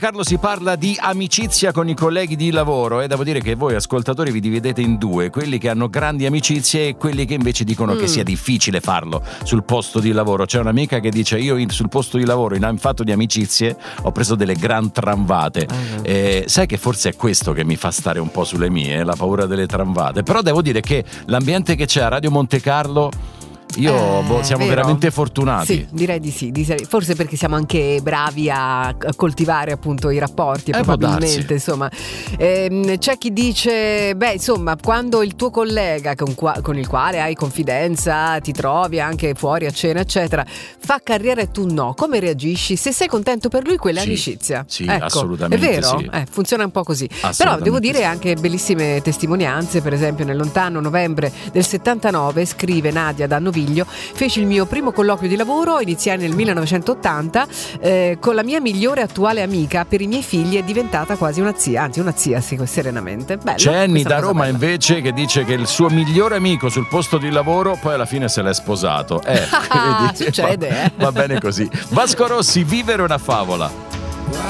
Carlo, si parla di amicizia con i colleghi di lavoro e devo dire che voi ascoltatori vi dividete in due, quelli che hanno grandi amicizie e quelli che invece dicono che sia difficile farlo sul posto di lavoro. C'è un'amica che dice: io sul posto di lavoro in fatto di amicizie ho preso delle gran tramvate. Sai che forse è questo che mi fa stare un po' sulle mie, la paura delle tramvate. Però devo dire che l'ambiente che c'è a Radio Monte Carlo, siamo veramente fortunati. Sì, direi di sì. Forse perché siamo anche bravi a coltivare appunto i rapporti, probabilmente. Insomma, c'è chi dice: beh, insomma, quando il tuo collega con il quale hai confidenza, ti trovi anche fuori a cena, eccetera, fa carriera e tu no, come reagisci? Se sei contento per lui, quella è amicizia. Sì, ecco, assolutamente. È vero? Sì. Funziona un po' così. Però devo dire anche bellissime testimonianze. Per esempio, nel lontano novembre del 79, scrive Nadia da Novi: feci il mio primo colloquio di lavoro, iniziai nel 1980 con la mia migliore attuale amica. Per i miei figli è diventata quasi una zia, anzi una zia, sì, serenamente. Bello, c'è Annie da Roma invece che dice che il suo migliore amico sul posto di lavoro poi alla fine se l'è sposato. Succede, va bene così. Vasco Rossi, Vivere una favola.